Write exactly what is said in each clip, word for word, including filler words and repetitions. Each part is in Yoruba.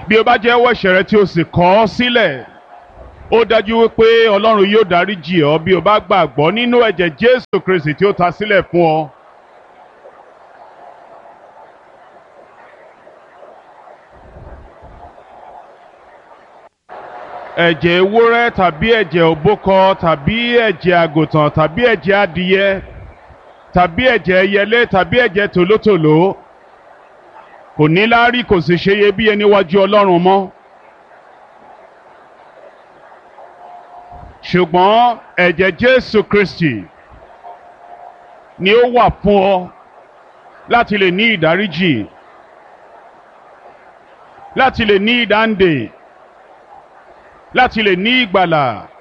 bí o bá jẹ́wọ́ ẹ̀ṣẹ̀ rẹ tí o sì kọ̀ ọ́ sílẹ̀, ó dájú wípé Ọlọ́run yóò dáríjì ọ́ bí o bá gbàgbọ́ nínú ẹ̀jẹ̀ Jésù Kristi tí ó ta sílẹ̀ fún ọ. ẹ̀jẹ̀ ewúrẹ́ tàbí ẹ̀jẹ̀ òbúkọ tàbí ẹ̀jẹ̀ àgùntàn tàbí ẹ̀jẹ̀ adìyẹ tàbí ẹ̀jẹ̀ ẹyẹlé tàbí ẹ̀jẹ̀ tòlótòló kò ní láárí, kò sì ṣe iyebíye níwájú Ọlọ́run mọ́. ṣùgbọ́n ẹ̀jẹ̀ Jésù Kristi ni ó wà fún ọ láti lè ní ìdáríjì, láti lè ní ìdáǹdè, láti lè ní ìgbàlà.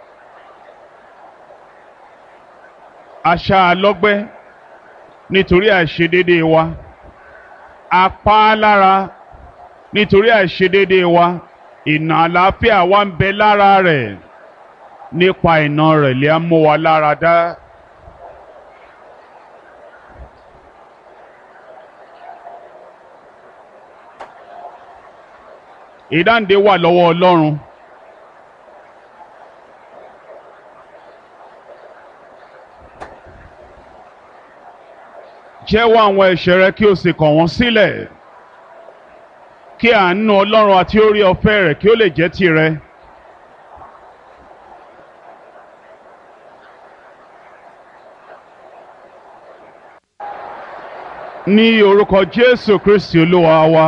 Aṣá lọ́gbẹ́ nítorí àìṣedéédéé wa, a pa á lára nítorí àìṣedéédéé wa, ìnà àlàáfíà wa ń bẹ lára rẹ̀, nípa ìnà rẹ̀ lè á mú wa lára dá. Ìdáǹdè wà lọ́wọ́ Ọlọ́run. Jẹ́wọ́ àwọn ẹ̀ṣẹ̀ rẹ kí o sì kọ̀ wọ́n sílẹ̀, kí àánú Ọlọ́run àti oore ọ̀fẹ́ rẹ̀ kí ó lè jẹ́ tìrẹ. Ní orúkọ Jésù Kristi Olúwa wa.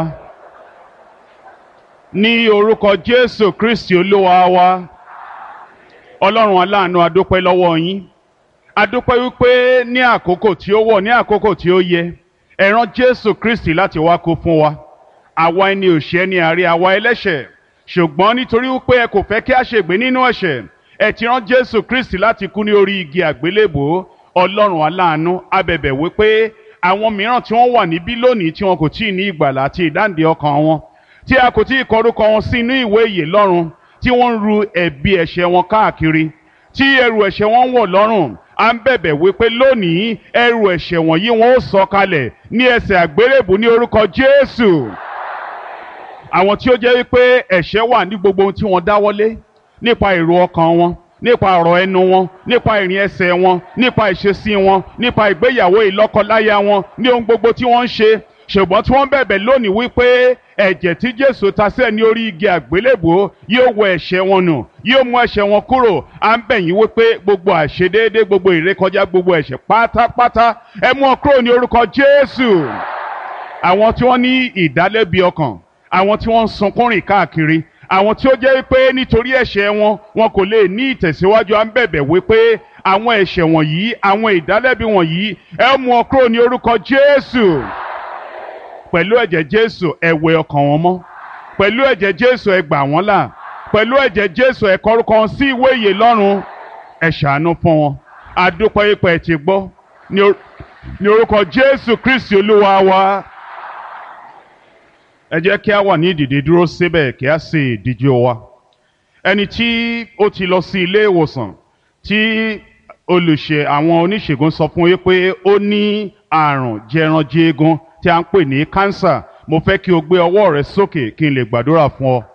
Ní orúkọ Jésù Kristi Olúwa wa. Ọlọ́run aláàánú, a dúpẹ́ lọ́wọ́ yín. A dúpẹ́ wípé ní àkókò tí ó wọ̀, ní àkókò tí ó yẹ, ẹ rán Jésù Kristi láti wá kú fún wa. Àwa ẹni òṣì, ẹni àárẹ̀, àwa ẹlẹ́ṣẹ̀. Ṣùgbọ́n nítorí wípé ẹ kò fẹ́ kí a ṣègbé nínú ẹ̀ṣẹ̀, ẹ ti rán Jésù Kristi láti kú ní orí igi àgbélébùú. Ọlọ́run aláàánú, a bẹ̀bẹ̀ wípé àwọn mìíràn tí wọ́n wà níbí lónìí tí wọn kò tíì ní ìgbàlà àti ìdáǹdè ọkàn wọn, tí a kò tíì kọ orúkọ wọn sí inú ìwé ìyè lọ́run, tí wọ́n ń ru ẹ̀bi ẹ̀ṣẹ̀ wọn káàkiri, tí ẹrù ẹ̀ṣẹ̀ wọn ń wọ̀ lọ́rùn, à ń bẹ̀bẹ̀ wípé lónìí ẹrù ẹ̀ṣẹ̀ wọ̀nyí wọn ó sọ kalẹ̀ ní ẹsẹ̀ àgbélébù ní orúkọ Jésù. Àwọn tí ó jẹ́ wípé ẹ̀ṣẹ̀ wà ní gbogbo ohun tí wọ́n dáwọ́lé, nípa èrò ọkàn wọn, nípa ọ̀rọ̀ ẹnu wọn, nípa ìrìn ẹsẹ̀ wọn, nípa ìṣesí wọn, nípa ìgbéyàwó ìlọ́kọláya wọn, ní ohun gbogbo tí wọ́n ń ṣe. Ṣùgbọ́n tí wọ́n bẹ̀bẹ̀ lónìí wípé ẹ̀jẹ̀ tí Jésù ta sílẹ̀ ní orí igi àgbélébùú yóò wẹ ẹ̀ṣẹ̀ wọn nù, yóò mú ẹ̀ṣẹ̀ wọn kúrò. À ń bẹ̀ yín wípé gbogbo àìṣedéédé, gbogbo ìrékọjá, gbogbo ẹ̀ṣẹ̀ pátápátá ẹ mú wọn kúrò ní orúkọ Jésù. Àwọn tí wọ́n ní ìdálẹ́bi ọkàn, àwọn tí wọ́n ń sunkún rìn káàkiri, àwọn tí ó jẹ́ wípé nítorí ẹ̀ṣẹ̀ wọn wọn kò lè ní ìtẹ̀síwájú, à ń bẹ̀bẹ̀ wípé àwọn ẹ̀ṣẹ̀ wọ̀nyí, àwọn ìdálẹ́bi wọ̀nyí ẹ mú wọn kúrò ní orúkọ Jésù. Pẹ̀lú ẹ̀jẹ̀ Jésù ẹ wẹ ọkàn wọn mọ́, pẹ̀lú ẹ̀jẹ̀ Jésù ẹ gbà wọ́n là, pẹ̀lú ẹ̀jẹ̀ Jésù ẹ kọ orúkọ wọn sí ìwé ìyè lọ́run. Ẹ ṣàánú fún wọn. A dúpẹ́ ipò ẹ ti gbọ́ ní orúkọ Jésù Kristi Olúwa wa. Ẹ jẹ́ kí a wà ní ìdìde dúró síbẹ̀ kí a sì díjú wa. Ẹni tí ó ti lọ sí ilé ìwòsàn tí olùṣe àwọn oníṣègùn sọ fún yín pé ó ní àrùn jẹranjẹgun tí a ń pè ní kánsà, mo fẹ́ kí o gbé ọwọ́ rẹ sókè kí n lè gbàdúrà fún ọ.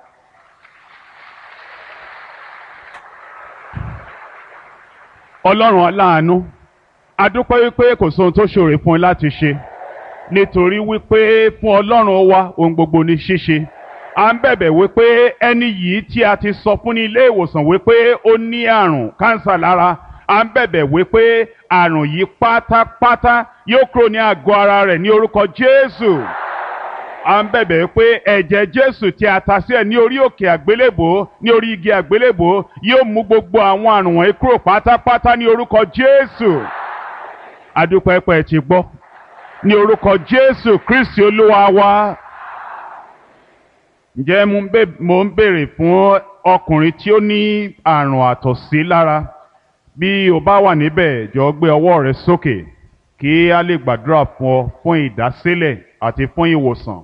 Ọlọ́run aláàánú, a dúpẹ́ wípé kò sóhun tó ṣòro fún ẹ láti ṣe, nítorí wípé fún Ọlọ́run wa ohun gbogbo ní ṣíṣe. À ń bẹ̀bẹ̀ wípé ẹni yìí tí a ti sọ fún ní ilé ìwòsàn wípé ó ní àrùn kánsà lára, à ń bẹ̀bẹ̀ wípé àrùn yìí pátápátá yóò kúrò ní àgọ́ ara rẹ̀ ní orúkọ Jésù. À ń bẹ̀bẹ̀ wípé ẹ̀jẹ̀ Jésù tí a ta sílẹ̀ ní orí òkè àgbélébùú, ní orí igi àgbélébùú yóò mú gbogbo àwọn àrùn wọ̀nyí kúrò pátápátá ní orúkọ Jésù. A dúpẹ́ pé ẹ ti gbọ́. Ní orúkọ Jésù Kristi Olúwa wa. Ǹjẹ́ mo ń béèrè fún ọkùnrin tí ó ní àrùn àtọ̀sí lára? Bí o bá wà níbẹ̀, jọ̀ọ́ gbé ọwọ́ rẹ sókè kí a lè gbàdúrà fún ọ fún ìdásílẹ̀ àti fún ìwòsàn.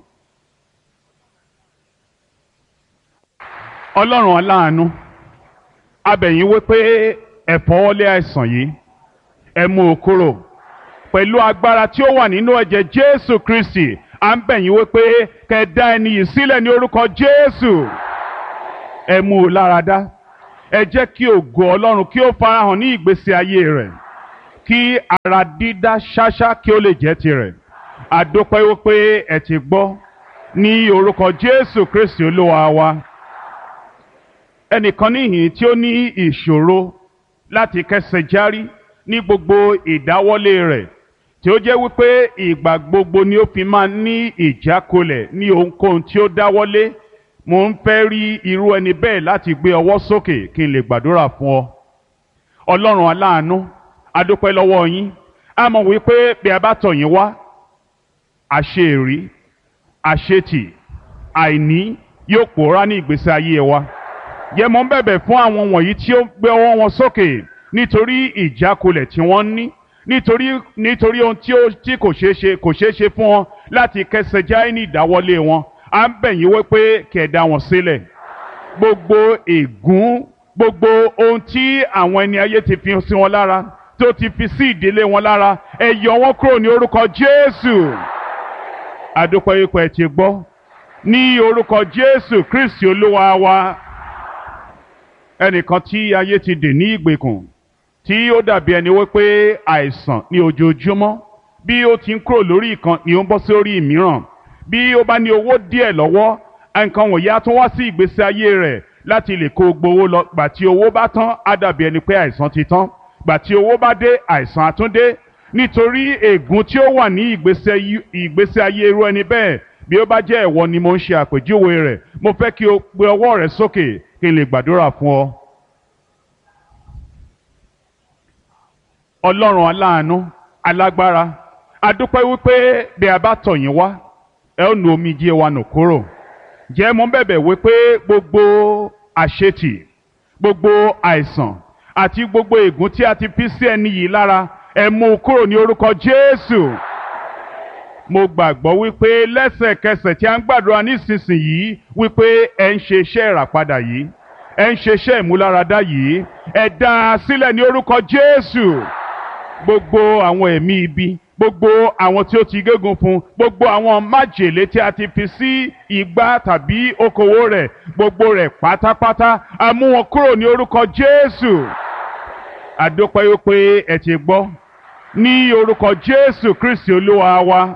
Ọlọ́run aláàánú, a bẹ̀ yín wípé ẹ fọwọ́lé àìsàn yìí, ẹ mú u kúrò. Pẹ̀lú agbára tí ó wà nínú ẹ̀jẹ̀ Jésù Kristi, à ń bẹ̀ yín wípé kẹ́ dá ẹni yìí sílẹ̀ ní orúkọ Jésù. Ẹ mú un lára dá. Ẹ jẹ́ kí ògo Ọlọ́run kí ó farahàn ní ìgbésí ayé rẹ̀, kí ara dídá ṣáṣá kí ó lè jẹ́ tirẹ̀. A dúpẹ́ wípé ẹ ti gbọ́ ní orúkọ Jésù Kristi Olúwa wa. Ẹnìkan níhìn tí ó ní ìṣòro láti kẹ́sẹ̀ járí ní gbogbo ìdáwọ́lé rẹ̀, tí ó jẹ́ wípé ìgbà gbogbo ni ó fi máa ní ìjákulẹ̀ ní ohunkóhun tí ó dáwọ́lé. Mo ń fẹ́ rí irú ẹni bẹ́ẹ̀ láti gbé ọwọ́ sókè kí n lè gbàdúrà fún ọ. Ọlọ́run aláàánú, a dúpẹ́ lọ́wọ́ yín. A mọ̀ wípé bí a bá tọ̀ yín wá, àṣeèrí, àṣetì, àìní yóò pòórá ní ìgbésí ayé wa. Yẹ mọ́ ń bẹ̀bẹ̀ fún àwọn wọ̀nyí tí ó gbé ọwọ́ wọn sókè nítorí ìjákulẹ̀ tí wọ́n ní, nítorí nítorí ohun tí ó tí kò ṣeé ṣe kò ṣeé ṣe fún wọn láti kẹsẹ̀ járí ní ìdáwọ́lé wọn. À ń bẹ̀ yín wípé kí ẹ dá wọn sílẹ̀. Gbogbo ègún, gbogbo ohun tí àwọn ẹni ayé ti fi sí wọn lára, tó ti fi sí ìdílé wọn lára, ẹ yọ wọ́n kúrò ní orúkọ Jésù. A dúpẹ́ wípé ẹ ti gbọ́ ní orúkọ Jésù Kristi Olúwa wa. Ẹnìkan tí ayé ti dè ní ìgbèkùn, tí ó dàbí ẹni wípé àìsàn ní ojoojúmọ́, bí ó ti ń kúrò lórí ìkan ni ó ń bọ́ sí orí ìmíràn. Bí ó bá ní owó díẹ̀ lọ́wọ́, nǹkan wọ̀nyí á tún wá sí ìgbésí ayé rẹ̀ láti lè kó gbowó lọ. Gbà tí owó bá tán, á dàbí ẹni pé àìsàn ti tán. Gbà tí owó bá dé, àìsàn á tún dé. Nítorí ègún tí ó wà ní ìgbésí ayé irú ẹni bẹ́ẹ̀, bí ó bá jẹ́ ìwọ ni mo ń ṣe àpèjúwe rẹ̀, mo fẹ́ kí o gbé ọwọ́ rẹ sókè kí n lè gbàdúrà fún ọ. Ọlọ́run aláàánú, alágbára, a dúpẹ́ wípé bí a bá tọ̀ yín wá, ẹ ó nu omijé wa nù kúrò. Jẹ́ mo bẹ̀bẹ̀ wípé gbogbo àṣetì, gbogbo àìsàn àti gbogbo ègún tí a ti fi sí ẹni yìí lára, ẹ mú kúrò ní orúkọ Jésù. Mo gbàgbọ́ wípé lẹ́sẹ̀kẹsẹ̀ tí a ń gbàdúrà nísinsìnyí wípé ẹ ń ṣe iṣẹ́ ìràpadà yìí, ẹ ń ṣe iṣẹ́ ìmúláradá yìí, ẹ dá a sílẹ̀ ní orúkọ Jésù. Gbogbo àwọn ẹ̀mí ibi, gbogbo àwọn tí ó ti gégùn fún, gbogbo àwọn májèlé tí a ti fi sí igbá tàbí okòwò rẹ̀, gbogbo rẹ̀ pátápátá, a mú wọn kúrò ní orúkọ Jésù. A dúpẹ́ wípé ẹ ti gbọ́ ní orúkọ Jésù Kristi Olúwa wa.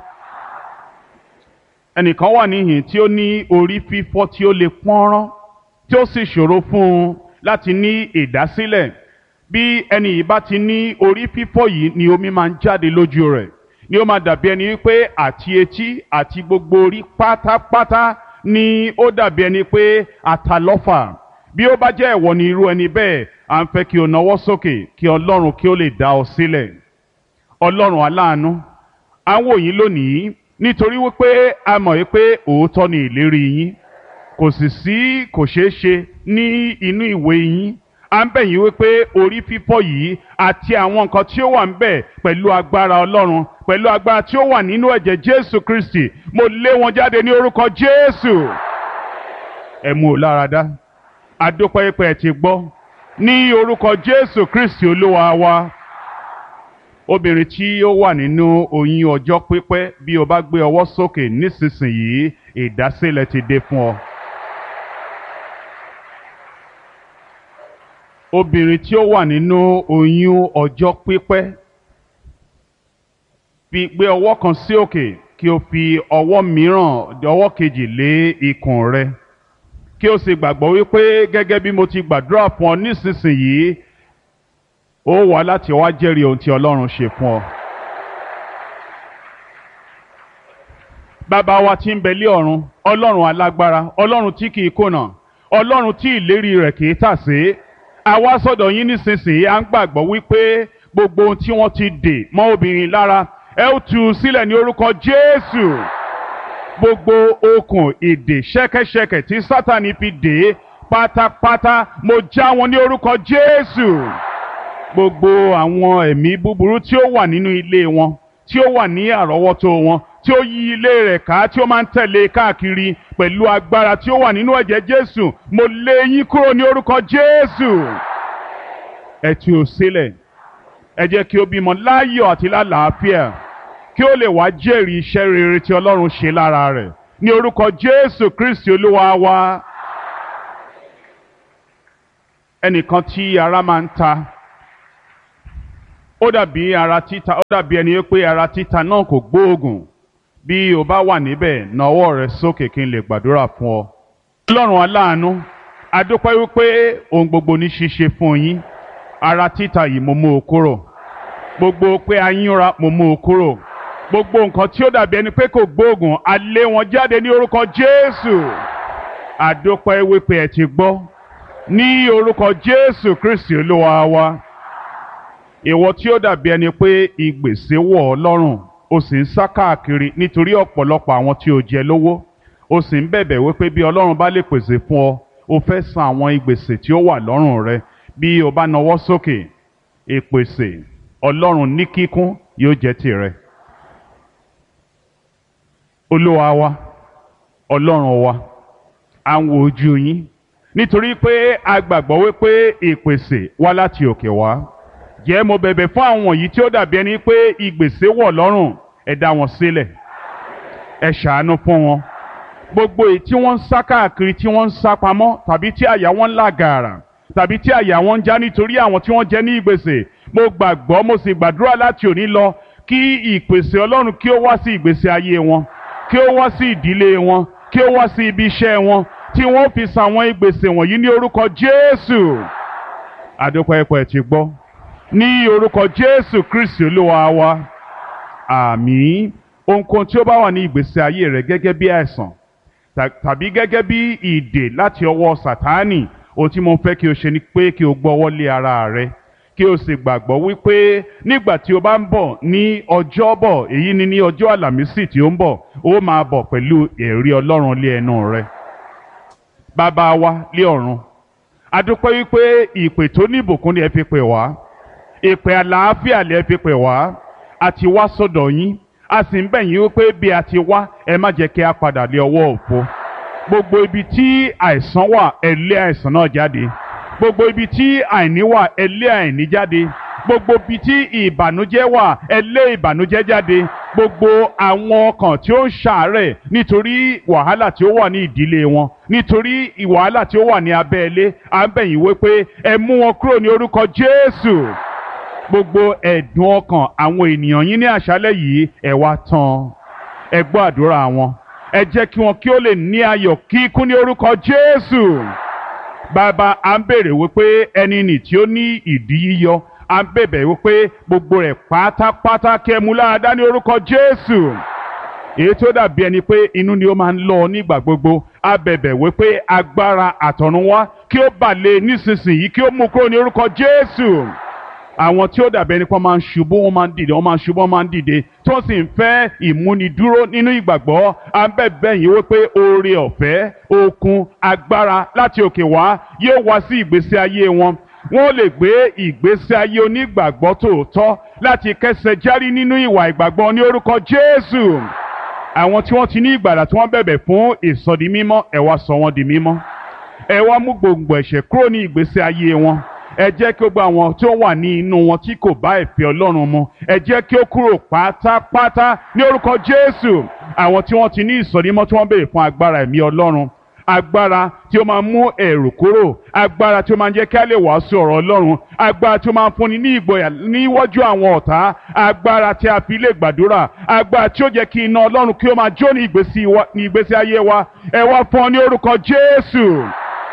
Ẹnìkan wà níhìn tí ó ní orí fífọ́ tí ó lè pọ́nrán, tí ó sì ṣòro fún un láti ní ìdásílẹ̀. Bí ẹni yìí bá ti ní orí fífọ́ yìí ni omi máa ń jáde lójú rẹ̀, ni ó máa dàbí ẹni wípé àti etí àti gbogbo orí pátápátá ni ó dàbí ẹni pé àtàlọ́fà. Bí ó bá jẹ́ ìwọ ni irú ẹni bẹ́ẹ̀, à ń fẹ́ kí o nawọ́ sókè kí Ọlọ́run kí ó lè dá ọ sílẹ̀. Ọlọ́run aláàánú, à ń wò yín lónìí nítorí wípé a mọ̀ wípé òótọ́ ni ìlérí yín, kò sì sí kò ṣeé ṣe ní inú ìwé yín. À ń bẹ̀ yín wípé orí fífọ́ yìí àti àwọn nǹkan tí ó wà ń bẹ̀ pẹ̀lú agbára Ọlọ́run, pẹ̀lú agbára tí ó wà nínú ẹ̀jẹ̀ Jésù Kristi, mo lé wọn jáde ní orúkọ Jésù. Ẹ mú un lára dá. A dúpẹ́ pé ẹ ti gbọ́ ní orúkọ Jésù Kristi Olúwa wa. Obìnrin tí ó wà nínú oyún ọjọ́ pípẹ́, bí o bá gbé ọwọ́ sókè nísinsìnyí, ìdásílẹ̀ ti dé fún ọ. Obìnrin tí ó wà nínú oyún ọjọ́ pípẹ́, fi gbé ọwọ́ kan sí òkè kí o fi ọwọ́ mìíràn ọwọ́ kejì lé ikùn rẹ, kí o sì gbàgbọ́ wípé gẹ́gẹ́ bí mo ti gbàdúrà fún ọ nísinsìnyí, ó wá láti wá jẹ́rìí ohun tí Ọlọ́run ṣe fún ọ. Bàbá wa tí ń bẹ lé ọ̀run, Ọlọ́run alágbára, Ọlọ́run tí kìí kùnà, Ọlọ́run tí ìlérí rẹ̀ kìí tàsé, a wá sọ́dọ̀ yín nísinsìnyí, à ń gbàgbọ́ wípé gbogbo ohun tí wọ́n ti dè mọ́ obìnrin lára, ẹ ó tú u sílẹ̀ ní orúkọ Jésù. Gbogbo okùn ìdè ṣẹ́kẹ́ṣẹkẹ̀ tí Sátánì fi dè é pátápátá, mo já wọn ní orúkọ Jésù. Gbogbo àwọn ẹ̀mí búburú tí ó wà nínú ilé wọn, tí ó wà ní àrọ́wọ́tó wọn, tí ó yí ilé rẹ̀ ká, tí ó máa ń tẹ̀lé káàkiri pẹ̀lú agbára tí ó wà nínú ẹ̀jẹ̀ Jésù, mo lé yín kúrò ní orúkọ Jésù. Ẹ tú u sílẹ̀, ẹ jẹ́ kí ó bímọ láyọ̀ àti lálàáfíà, kí ó lè wá jẹ́rìí iṣẹ́ rere tí Ọlọ́run ṣe lára rẹ̀ ní orúkọ Jésù Kristi Olúwa wa. Ẹnìkan tí ara máa ń ta, ó dàbí ara títa, ó dàbí ẹni pé ara títa náà kò gbóògùn. Bí o bá wà níbẹ̀, na ọwọ́ rẹ sókè kí n lè gbàdúrà fún ọ. Ọlọ́run aláàánú, a dúpẹ́ wípé ohun gbogbo ní ṣíṣe fún yín. Ara títa yìí mo mú o kúrò. Gbogbo pé a yínra mo mú o kúrò. Gbogbo nǹkan tí ó dàbí ẹni pé kò gbóògùn, a lé wọn jáde ní orúkọ Jésù. A dúpẹ́ wípé ẹ ti gbọ́. Ní orúkọ Jésù Kristi Olúwa wa. Ìwọ tí ó dàbí ẹni pé ìgbèsè wọ̀ ọ́ lọ́rùn, o sì ń sá káàkiri nítorí ọ̀pọ̀lọpọ̀ àwọn tí o jẹ lówó. O sì ń bẹ̀bẹ̀ wípé bí Ọlọ́run bá lè pèsè fún ọ, o fẹ́ san àwọn ìgbèsè tí ó wà lọ́rùn rẹ. Bí o bá nawọ́ sókè, ìpèsè Ọlọ́run ní kíkún yóò jẹ́ tìrẹ. Olúwa wa, Ọlọ́run wa, à ń wo ojú yín nítorí pé a gbàgbọ́ wípé ìpèsè wá láti òkè wá. Jẹ́ mo bẹ̀bẹ̀ fún àwọn yìí tí ó dàbí ẹni pé ìgbèsè wọ̀ lọ́rùn, ẹ dá wọn sílẹ̀, ẹ ṣàánú fún wọn. Gbogbo èyí tí wọ́n ń sá káàkiri, tí wọ́n ń sá pamọ́, tàbí tí àyà wọn ń là gàrà, tàbí tí àyà wọn ń já nítorí àwọn tí wọ́n jẹ ní ìgbèsè, mo gbàgbọ́ mo sì gbàdúrà láti òní lọ kí ìpèsè Ọlọ́run kí ó wá sí ìgbésí ayé wọn, kí ó wá sí ìdílé wọn, kí ó wá sí ibi iṣẹ́ wọn, tí wọ́n fi san àwọn ìgbèsè wọ̀nyí ní orúkọ Jésù. Àdúpẹ́ ẹ̀pọ̀ ẹ̀ ti gbọ́. Ní orúkọ Jésù Kristi Olúwa wa. Àmín. Ohunkóhun tí ó bá wà ní ìgbésí ayé rẹ gẹ́gẹ́ bí àìsàn tàbí gẹ́gẹ́ bí ìdè láti ọwọ́ Sátánì, ohun tí mo fẹ́ kí o ṣe ni pé kí o gbọ́wọ́ lé ara rẹ, kí o sì gbàgbọ́ wípé nígbà tí o bá ń bọ̀ ní Ọjọ́bọ̀, èyí ni ní ọjọ́ Àlàmísì tí ó ń bọ̀, ó máa bọ̀ pẹ̀lú ẹ̀rí Ọlọ́run lé ẹnu rẹ. Bàbá wa lé ọ̀run, a dúpẹ́ wípé ìpè tó ní ìbùkún ni ẹ fi pè wá, ìpè àlàáfíà lẹ fi pè wá, a ti wá sọ́dọ̀ yín, a sì ń bẹ̀ yín wípé bí a ti wá, ẹ má jẹ́ kí a padà lé ọwọ́ òfo. Gbogbo ibi tí àìsàn wà, ẹ lé àìsàn náà jáde. Gbogbo ibi tí àìní wà, ẹ lé àìní jáde. Gbogbo ibi tí ìbànújẹ́ wà, ẹ lé ìbànújẹ́ jáde. Gbogbo àwọn ọkàn tí ó ń ṣàárẹ̀ nítorí wàhálà tí ó wà ní ìdílé wọn, nítorí wàhálà tí ó wà ní abẹ́lé, à ń bẹ̀ yín wípé ẹ mú wọn kúrò ní orúkọ Jésù. Gbogbo ẹ̀dùn ọkàn àwọn ènìyàn yín ní àṣálẹ́ yìí, ẹ wá tán, ẹ gbọ́ àdúrà wọn, ẹ jẹ́ kí wọn kí ó lè ní ayọ̀ kíkún ní orúkọ Jésù. Bàbá, à ń bèrè wípé ẹni nì tí ó ní ìdí yíyọ, à ń bẹ̀bẹ̀ wípé gbogbo rẹ̀ pátápátá kí ẹ mú lára dá ní orúkọ Jésù. Èyí tó dàbí ẹni pé inú ni ó máa ń lọ nígbà gbogbo, a bẹ̀bẹ̀ wípé agbára àtọ̀run wá kí ó bà lé nísinsìnyí, kí ó mú kúrò ní orúkọ Jésù. Àwọn tí ó dàbí ẹni pé wọ́n máa ń ṣubú, wọ́n máa ń dìde, wọ́n máa ń ṣubú, wọ́n máa ń dìde, tí wọ́n sì ń fẹ́ ìmúnidúró nínú ìgbàgbọ́, à ń bẹ̀bẹ̀ yín wípé oore ọ̀fẹ́, okun, agbára láti òkè wá yóò wá sí ìgbésí ayé wọn. Wọ́n lè gbé ìgbésí ayé onígbàgbọ́ tòótọ́ láti kẹ́sẹ̀ járí nínú ìwà ìgbàgbọ́ ní orúkọ Jésù. Àwọn tí wọ́n ti ní ìgbàlà tí wọ́n bẹ̀bẹ̀ fún ìsọdi mímọ́, ẹ wá sọ wọ́n di mímọ́. Ẹ wá mú gbòǹgbò ẹ̀ṣẹ̀ kúrò ní ìgbésí ayé wọn. Ẹ jẹ́ kí ó gba àwọn tí ó wà ní inú wọn tí kò bá ìfẹ́ Ọlọ́run mu, ẹ jẹ́ kí ó kúrò pátápátá ní orúkọ Jésù. Àwọn tí wọ́n ti ní ìsọdímọ́ tí wọ́n béèrè fún agbára ẹ̀mí Ọlọ́run, agbára tí ó máa mú ẹ̀rù kúrò, agbára tí ó máa jẹ́ kí a lè wàásù ọ̀rọ̀ Ọlọ́run, agbára tí ó máa fúnni ní ìgboyà níwájú àwọn ọ̀tá, agbára tí a fi lè gbàdúrà, agbára tí ó jẹ́ kí iná Ọlọ́run kí ó máa jó ní ìgbésí ayé wa, ẹ wá fún ọ ní orúkọ Jésù.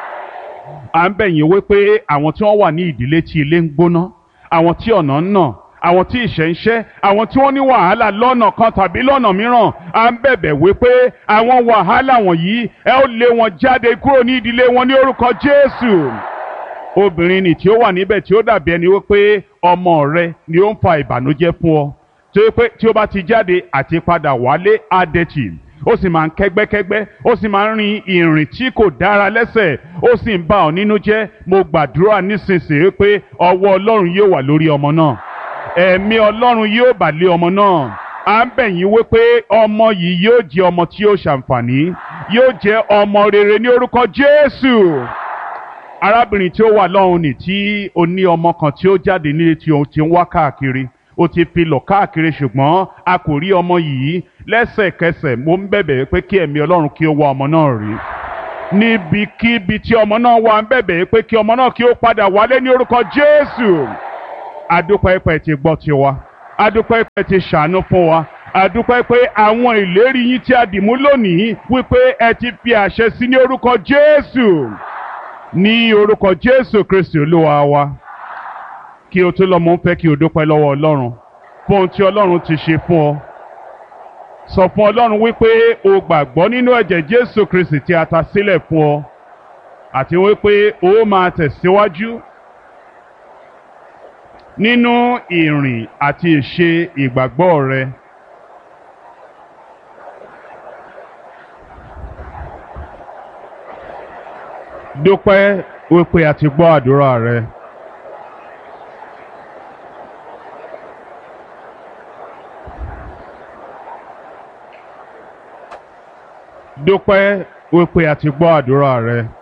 À ń bẹ̀ yín wípé àwọn tí wọ́n wà ní ìdílé tí ilé ń gbóná, àwọn tí ọ̀nà ń nà, àwọn tí ìṣẹ́ ń ṣẹ́, àwọn tí wọ́n ní wàhálà lọ́nà kan tàbí lọ́nà mìíràn, à ń bẹ̀bẹ̀ wípé àwọn wàhálà wọ̀nyí ẹ ó lé wọn jáde kúrò ní ìdílé wọn ní orúkọ Jésù. Obìnrin nì tí ó wà níbẹ̀ tí ó dàbí ẹni wípé ọmọ rẹ ni ó ń fa ìbànújẹ́ fún ọ, tó yẹ pé tí ó bá ti jáde àti padà wálé adẹ́tì, ó sì máa ń kẹ́gbẹ́kẹ́gbẹ́, ó sì máa ń rin ìrìn tí kò dára lẹ́sẹ̀, ó sì ń bà ọ́ nínú jẹ́. Mo gbàdúrà nísinsìnyí pé ọwọ́ Ọlọ́run yóò wà lórí ọmọ náà, ẹ̀mí Ọlọ́run yóò bà lé ọmọ náà. À ń bẹ̀ yín wípé ọmọ yìí yóò jẹ́ ọmọ tí yóò ṣàǹfààní, yóò jẹ́ ọmọ rere ní orúkọ Jésù. Arábìnrin tí ó wà lọ́hùn ní tí ó ní ọmọ kan tí ó jáde nílé tí ó ti ń wá káàkiri, o ti fi lọ̀ káàkiri ṣùgbọ́n a kò rí ọmọ yìí. Lẹ́sẹ̀kẹsẹ̀ mo ń bẹ̀bẹ̀ pé kí ẹ̀mí Ọlọ́run kí ó wá ọmọ náà rí níbikíbi tí ọmọ náà wà. ń bẹ̀bẹ̀ pé kí ọmọ náà kí ó padà wálé ní orúkọ Jésù. Adúpẹ́ pé ti gbọ́ tiwa, adúpẹ́ pé ti ṣàánú fún wa, adúpẹ́ pé àwọn ìlérí yín tí a dì mú lónìí wípé ẹ ti fi àṣẹ sí ní orúkọ Jésù, ní orúkọ Jésù Kristi Olúwa wa. Kí o tó lọ, mo ń fẹ́ kí o dúpẹ́ lọ́wọ́ Ọlọ́run fún ohun tí Ọlọ́run ti ṣe fún ọ. Sọ fún Ọlọ́run wípé o gbàgbọ́ nínú ẹ̀jẹ̀ Jésù Kristi tí a ta sílẹ̀ fún ọ, àti wípé o máa tẹ̀síwájú nínú ìrìn àti ìṣe ìgbàgbọ́ rẹ. Dúpẹ́ wípé a ti gbọ́ àdúrà rẹ. Dúpẹ́ wípé a ti gbọ́ àdúrà rẹ.